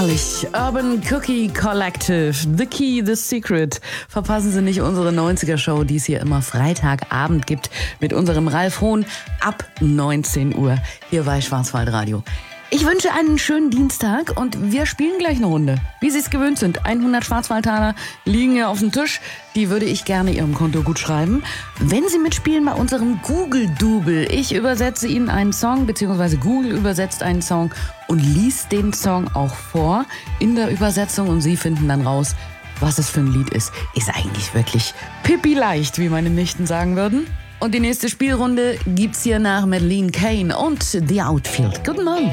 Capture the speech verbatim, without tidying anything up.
Herrlich. Urban Cookie Collective. The Key, The Secret. Verpassen Sie nicht unsere neunziger-Show, die es hier immer Freitagabend gibt, mit unserem Ralf Hohn ab neunzehn Uhr hier bei Schwarzwaldradio. Ich wünsche einen schönen Dienstag und wir spielen gleich eine Runde. Wie Sie es gewöhnt sind. hundert Schwarzwaldtaler liegen hier auf dem Tisch. Die würde ich gerne Ihrem Konto gut schreiben. Wenn Sie mitspielen bei unserem Google-Double. Ich übersetze Ihnen einen Song, beziehungsweise Google übersetzt einen Song und liest den Song auch vor in der Übersetzung. Und Sie finden dann raus, was es für ein Lied ist. Ist eigentlich wirklich Pippi leicht, wie meine Nichten sagen würden. Und die nächste Spielrunde gibt's hier nach Madeleine Kane und The Outfield. Guten Morgen.